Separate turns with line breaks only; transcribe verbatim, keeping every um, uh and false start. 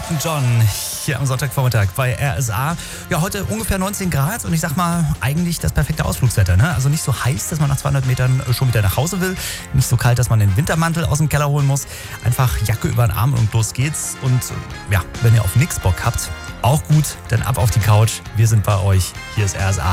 Elton John hier am Sonntagvormittag bei R S A. Ja, heute ungefähr neunzehn Grad und ich sag mal, eigentlich das perfekte Ausflugswetter. Ne? Also nicht so heiß, dass man nach zweihundert Metern schon wieder nach Hause will. Nicht so kalt, dass man den Wintermantel aus dem Keller holen muss. Einfach Jacke über den Arm und los geht's. Und ja, wenn ihr auf nix Bock habt, auch gut, dann ab auf die Couch. Wir sind bei euch. Hier ist R S A.